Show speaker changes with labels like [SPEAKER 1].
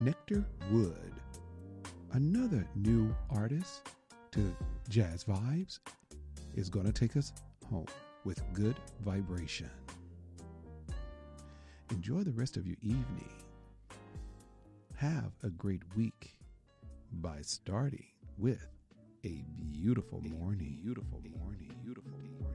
[SPEAKER 1] Nectar Wood, another new artist to Jazz Vibes, is going to take us home with Good Vibration. Enjoy the rest of your evening. Have a great week by starting with a beautiful morning. Beautiful morning. Beautiful morning.